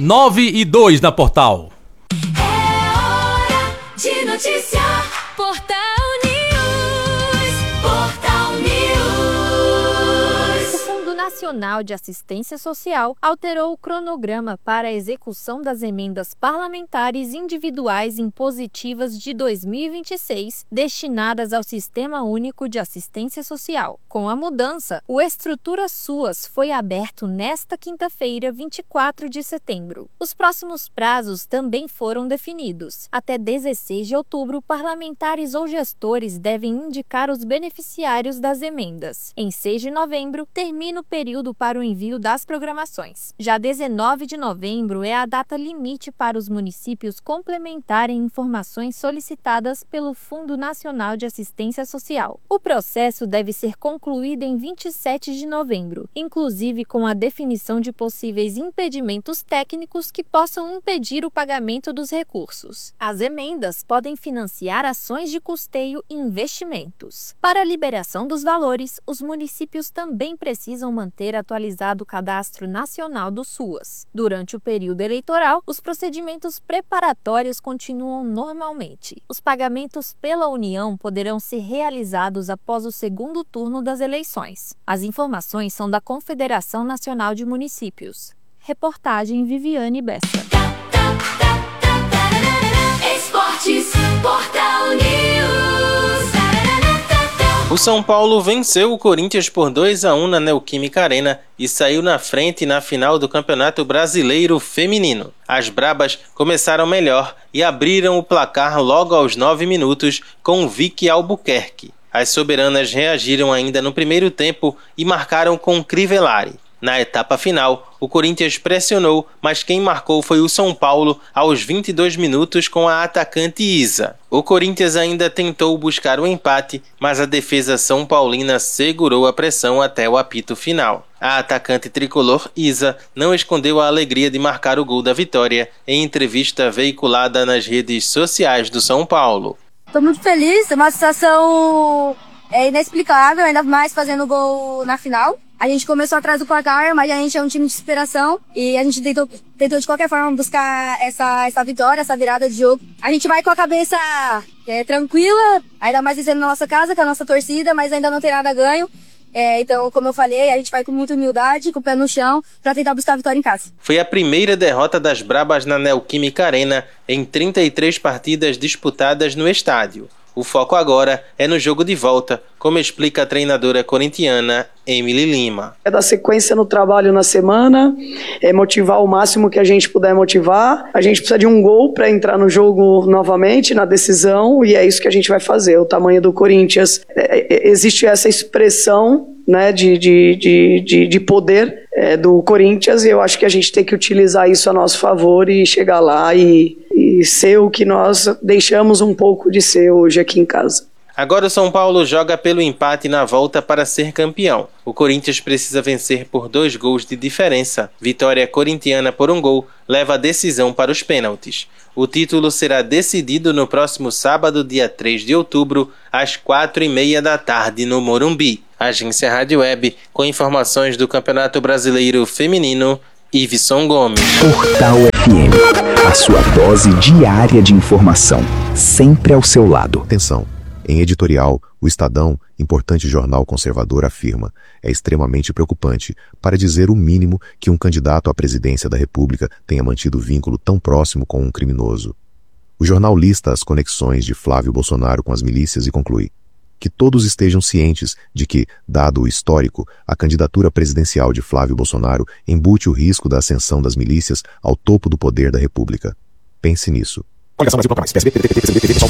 9:02 na Portal. É hora de noticiar. Portal News. Portal News. O Fundo Nacional de Assistência Social alterou o cronograma para a execução das emendas parlamentares individuais impositivas de 2026, destinadas ao Sistema Único de Assistência Social. Com a mudança, o Estrutura SUAS foi aberto nesta quinta-feira, 24 de setembro. Os próximos prazos também foram definidos. Até 16 de outubro, parlamentares ou gestores devem indicar os beneficiários das emendas. Em 6 de novembro, termina o período para o envio das programações. Já 19 de novembro é a data limite para os municípios complementarem informações solicitadas pelo Fundo Nacional de Assistência Social. O processo deve ser concluído em 27 de novembro, inclusive com a definição de possíveis impedimentos técnicos que possam impedir o pagamento dos recursos. As emendas podem financiar ações de custeio e investimentos. Para a liberação dos valores, os municípios também precisam manter atualizado o Cadastro Nacional do SUAS. Durante o período eleitoral, os procedimentos preparatórios continuam normalmente. Os pagamentos pela União poderão ser realizados após o segundo turno das eleições. As informações são da Confederação Nacional de Municípios. Reportagem Viviane Bessa. Esportes. Portal News. O São Paulo venceu o Corinthians por 2-1 na Neoquímica Arena e saiu na frente na final do Campeonato Brasileiro Feminino. As Brabas começaram melhor e abriram o placar logo aos 9 minutos com Vicky Albuquerque. As soberanas reagiram ainda no primeiro tempo e marcaram com Crivellari. Na etapa final, o Corinthians pressionou, mas quem marcou foi o São Paulo aos 22 minutos com a atacante Isa. O Corinthians ainda tentou buscar o empate, mas a defesa são paulina segurou a pressão até o apito final. A atacante tricolor Isa não escondeu a alegria de marcar o gol da vitória em entrevista veiculada nas redes sociais do São Paulo. Estou muito feliz, é uma situação inexplicável, ainda mais fazendo gol na final. A gente começou atrás do placar, mas a gente é um time de superação e a gente tentou de qualquer forma buscar essa vitória, essa virada de jogo. A gente vai com a cabeça tranquila, ainda mais vencendo na nossa casa, com a nossa torcida, mas ainda não tem nada ganho. Então, como eu falei, a gente vai com muita humildade, com o pé no chão, para tentar buscar a vitória em casa. Foi a primeira derrota das Brabas na Neoquímica Arena em 33 partidas disputadas no estádio. O foco agora é no jogo de volta, como explica a treinadora corintiana Emily Lima. É dar sequência no trabalho na semana, motivar o máximo que a gente puder motivar. A gente precisa de um gol para entrar no jogo novamente, na decisão, e é isso que a gente vai fazer. O tamanho do Corinthians, existe essa expressão, né, de poder do Corinthians, e eu acho que a gente tem que utilizar isso a nosso favor e chegar lá e ser o que nós deixamos um pouco de ser hoje aqui em casa. Agora o São Paulo joga pelo empate na volta para ser campeão. O Corinthians precisa vencer por 2 gols de diferença. Vitória corintiana por 1 gol leva a decisão para os pênaltis. O título será decidido no próximo sábado, dia 3 de outubro, às 4:30 da tarde no Morumbi. Agência Rádio Web, com informações do Campeonato Brasileiro Feminino, Iveson Gomes. Portal FM, a sua dose diária de informação, sempre ao seu lado. Atenção, em editorial, o Estadão, importante jornal conservador, afirma: é extremamente preocupante, para dizer o mínimo, que um candidato à presidência da República tenha mantido vínculo tão próximo com um criminoso. O jornal lista as conexões de Flávio Bolsonaro com as milícias e conclui: que todos estejam cientes de que, dado o histórico, a candidatura presidencial de Flávio Bolsonaro embute o risco da ascensão das milícias ao topo do poder da República. Pense nisso.